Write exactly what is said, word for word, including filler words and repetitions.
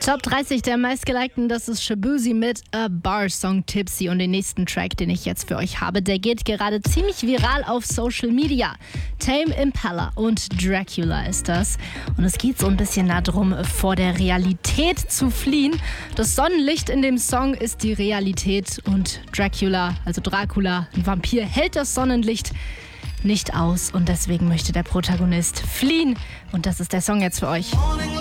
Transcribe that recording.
Top dreißig der meistgelikten, das ist Shaboozey mit A Bar Song Tipsy. Und den nächsten Track, den ich jetzt für euch habe, der geht gerade ziemlich viral auf Social Media. Tame Impala und Dracula ist das. Und es geht so ein bisschen darum, vor der Realität zu fliehen. Das Sonnenlicht in dem Song ist die Realität und Dracula, also Dracula, ein Vampir, hält das Sonnenlicht nicht aus und deswegen möchte der Protagonist fliehen. Und das ist der Song jetzt für euch.